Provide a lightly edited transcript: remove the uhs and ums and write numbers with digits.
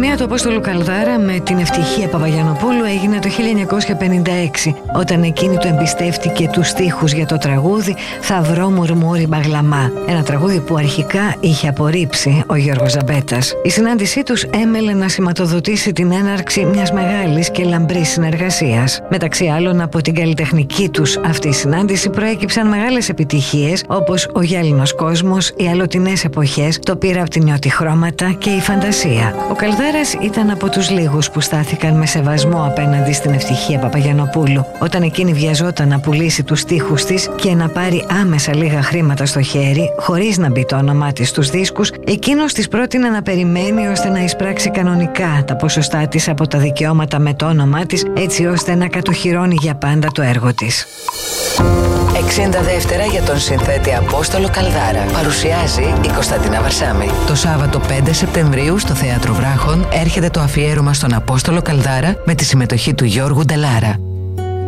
ταινία του Απόστολου Καλδάρα με την Ευτυχία Παπαγιαννοπούλου έγινε το 1956, όταν εκείνη του εμπιστεύτηκε τους στίχους για το τραγούδι «Θα βρω μουρμούρι μπαγλαμά», ένα τραγούδι που αρχικά είχε απορρίψει ο Γιώργος Ζαμπέτας. Η συνάντησή τους έμελε να σηματοδοτήσει την έναρξη μιας μεγάλης και λαμπρής συνεργασίας. Μεταξύ άλλων, από την καλλιτεχνική τους αυτή συνάντηση προέκυψαν μεγάλες επιτυχίες όπως «Ο γυάλινος κόσμος», «Οι αλλοτινές εποχές», «Το πήρα από την νιώτη χρώματα» και «Η φαντασία». Ο Καλδάρας ήταν από τους λίγους που στάθηκαν με σεβασμό απέναντι στην Ευτυχία Παπαγιαννοπούλου. Όταν εκείνη βιαζόταν να πουλήσει τους στίχους της και να πάρει άμεσα λίγα χρήματα στο χέρι, χωρίς να μπει το όνομά της στους δίσκους, εκείνος της πρότεινε να περιμένει ώστε να εισπράξει κανονικά τα ποσοστά της από τα δικαιώματα με το όνομά της, έτσι ώστε να κατοχυρώνει για πάντα το έργο της. 60 δεύτερα για τον συνθέτη Απόστολο Καλδάρα. Παρουσιάζει η Κωνσταντίνα Βαρσάμη. Το Σάββατο 5 Σεπτεμβρίου στο Θέατρο Βράχων έρχεται το αφιέρωμα στον Απόστολο Καλδάρα με τη συμμετοχή του Γιώργου Νταλάρα.